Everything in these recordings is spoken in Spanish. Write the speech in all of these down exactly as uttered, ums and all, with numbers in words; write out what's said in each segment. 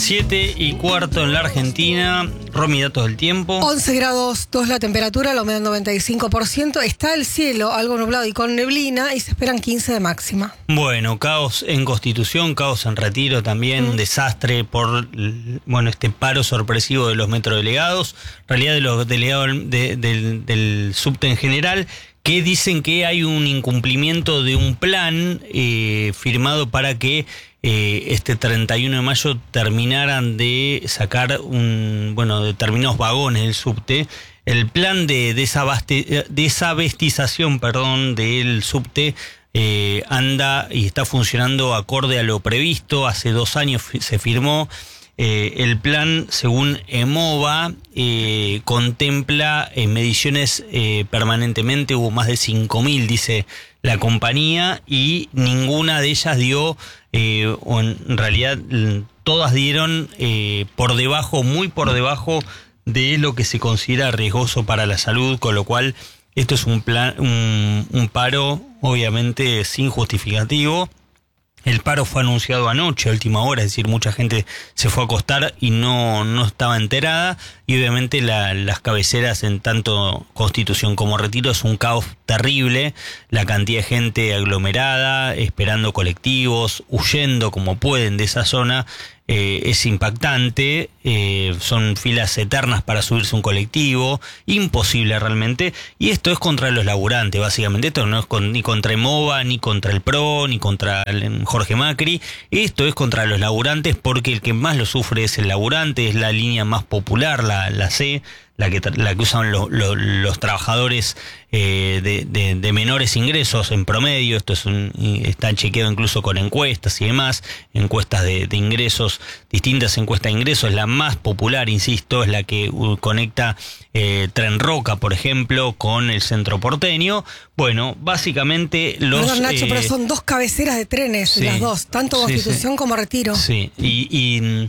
siete y cuarto en la Argentina. Romy, datos del tiempo. once grados dos la temperatura, la humedad noventa y cinco por ciento. Está el cielo algo nublado y con neblina y se esperan quince de máxima. Bueno, caos en Constitución, caos en Retiro también, mm. un desastre por bueno este paro sorpresivo de los metrodelegados, en realidad de los delegados de, de, del subte en general, que dicen que hay un incumplimiento de un plan eh, firmado para que eh, este treinta y uno de mayo terminaran de sacar un bueno determinados vagones del subte. El plan de desabaste, desabestización perdón, del subte eh, anda y está funcionando acorde a lo previsto. Hace dos años se firmó. Eh, el plan, según EMOVA, eh, contempla eh, mediciones eh, permanentemente. Hubo más de cinco mil, dice la compañía, y ninguna de ellas dio, eh, o en realidad todas dieron eh, por debajo, muy por debajo de lo que se considera riesgoso para la salud, con lo cual esto es un plan, un, un paro obviamente sin justificativo. El paro fue anunciado anoche, a última hora, es decir, mucha gente se fue a acostar y no, no estaba enterada, y obviamente la, las cabeceras en tanto Constitución como Retiro es un caos terrible, la cantidad de gente aglomerada, esperando colectivos, huyendo como pueden de esa zona, eh, es impactante, eh, son filas eternas para subirse un colectivo, imposible realmente, y esto es contra los laburantes, básicamente, esto no es con, ni contra EMOVA, ni contra el PRO, ni contra el Jorge Macri, esto es contra los laburantes porque el que más lo sufre es el laburante, es la línea más popular, la, la C, la que, la que usan los, los, los trabajadores eh, de, de, de menores ingresos en promedio. Esto es un, está chequeado incluso con encuestas y demás, encuestas de, de ingresos, distintas encuestas de ingresos. La más popular, insisto, es la que uh, conecta eh, Tren Roca, por ejemplo, con el centro porteño. Bueno, básicamente los... Perdón, Nacho, eh, pero son dos cabeceras de trenes, sí, las dos, tanto Constitución sí, sí. como Retiro. Sí, y... y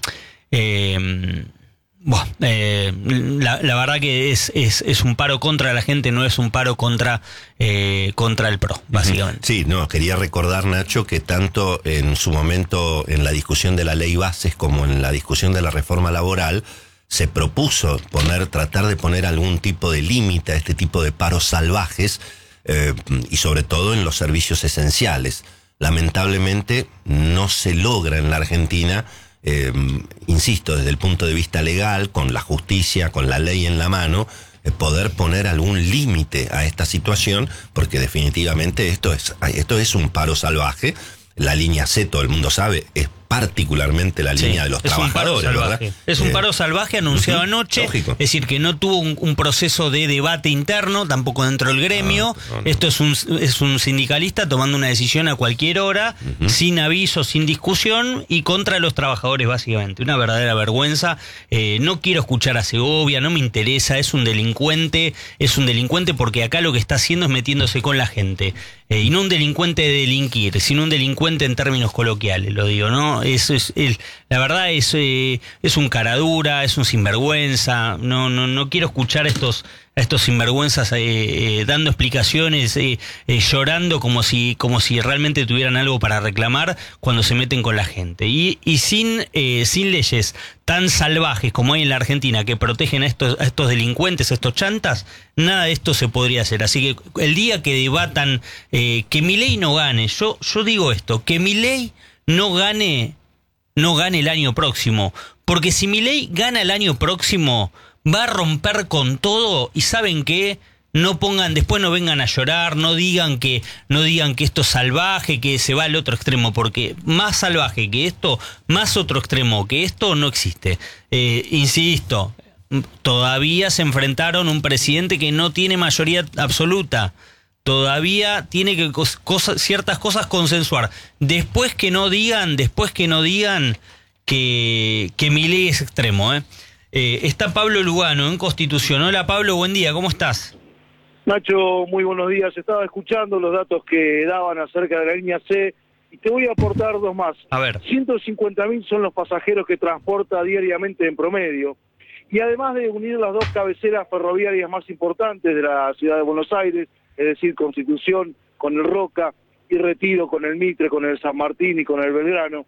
eh, Bueno, eh, la, la verdad que es, es, es un paro contra la gente, no es un paro contra, eh, contra el PRO, básicamente. Sí, no, quería recordar, Nacho, que tanto en su momento en la discusión de la ley bases como en la discusión de la reforma laboral, se propuso poner, tratar de poner algún tipo de límite a este tipo de paros salvajes, eh, y sobre todo en los servicios esenciales. Lamentablemente no se logra en la Argentina. Eh, insisto, desde el punto de vista legal, con la justicia, con la ley en la mano, eh, poder poner algún límite a esta situación, porque definitivamente esto es, esto es un paro salvaje. La línea C, todo el mundo sabe, es particularmente la línea sí, de los trabajadores, ¿verdad? Es un paro salvaje anunciado uh-huh, anoche, lógico. Es decir, que no tuvo un, un proceso de debate interno, tampoco dentro del gremio. No, no, no. Esto es un, es un sindicalista tomando una decisión a cualquier hora, uh-huh. sin aviso, sin discusión, y contra los trabajadores, básicamente. Una verdadera vergüenza. Eh, no quiero escuchar a Segovia, no me interesa, es un delincuente, es un delincuente porque acá lo que está haciendo es metiéndose con la gente. Eh, y no un delincuente de delinquir, sino un delincuente en términos coloquiales, lo digo, ¿no? Eso es, el, la verdad es, eh, es un caradura, es un sinvergüenza. No, no, no quiero escuchar a estos, a estos sinvergüenzas eh, eh, dando explicaciones, eh, eh, llorando como si, como si realmente tuvieran algo para reclamar cuando se meten con la gente. Y, y sin, eh, sin leyes tan salvajes como hay en la Argentina que protegen a estos, a estos delincuentes, a estos chantas, nada de esto se podría hacer. Así que el día que debatan eh, que Milei no gane, yo, yo digo esto, que Milei no gane, no gane el año próximo, porque si Milei gana el año próximo va a romper con todo. Y saben qué, no pongan, después no vengan a llorar, no digan que, no digan que esto es salvaje, que se va al otro extremo, porque más salvaje que esto, más otro extremo que esto no existe. Eh, insisto, todavía se enfrentaron a un presidente que no tiene mayoría absoluta. Todavía tiene que cosas, ciertas cosas consensuar. Después que no digan, después que no digan que, que Milei es extremo, ¿eh? Eh, está Pablo Lugano en Constitución. Hola Pablo, buen día, ¿cómo estás? Nacho, muy buenos días. Estaba escuchando los datos que daban acerca de la línea C y te voy a aportar dos más. A ver. ciento cincuenta mil son los pasajeros que transporta diariamente en promedio. Y además de unir las dos cabeceras ferroviarias más importantes de la ciudad de Buenos Aires, es decir, Constitución con el Roca y Retiro con el Mitre, con el San Martín y con el Belgrano,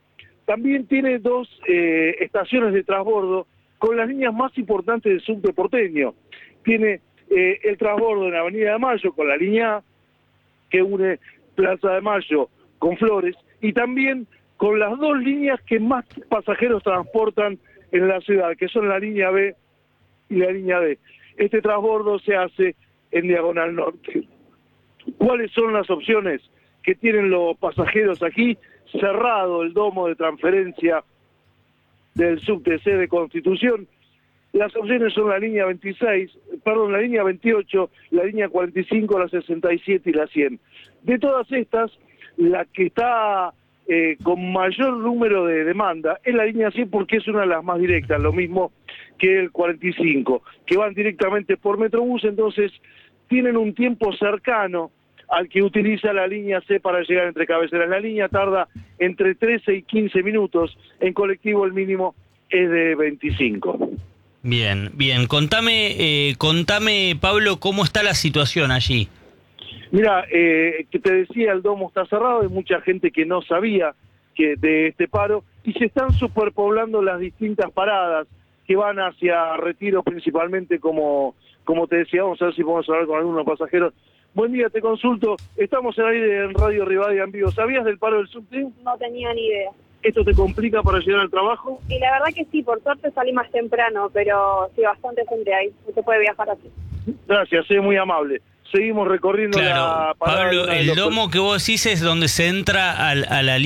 También tiene dos eh, estaciones de transbordo con las líneas más importantes del subte porteño. Tiene eh, el transbordo en Avenida de Mayo con la línea A, que une Plaza de Mayo con Flores, y también con las dos líneas que más pasajeros transportan en la ciudad, que son la línea B y la línea D. Este transbordo se hace en Diagonal Norte. ¿Cuáles son las opciones que tienen los pasajeros aquí? Cerrado el domo de transferencia del subte C de Constitución. Las opciones son la línea veintiséis, perdón, la línea veintiocho, la línea cuarenta y cinco, la sesenta y siete y la cien. De todas estas, la que está eh, con mayor número de demanda es la línea cien porque es una de las más directas, lo mismo que el cuarenta y cinco, que van directamente por Metrobús, entonces tienen un tiempo cercano al que utiliza la línea C para llegar entre cabeceras. La línea tarda entre trece y quince minutos, en colectivo el mínimo es de veinticinco. Bien, bien. Contame, eh, contame, Pablo, cómo está la situación allí. Mira, eh, que te decía, el domo está cerrado, hay mucha gente que no sabía que de este paro, y se están superpoblando las distintas paradas que van hacia Retiro principalmente, como, como te decía. Vamos a ver si podemos hablar con algunos pasajeros. Buen día, te consulto. Estamos en aire en Radio Rivadavia en vivo. ¿Sabías del paro del subte? No tenía ni idea. ¿Esto te complica para llegar al trabajo? Y la verdad que sí, por suerte salí más temprano, pero sí, bastante gente ahí. No se puede viajar así. Gracias, es muy amable. Seguimos recorriendo Claro, la parada. Pablo, de el los... domo que vos decís es donde se entra al, a la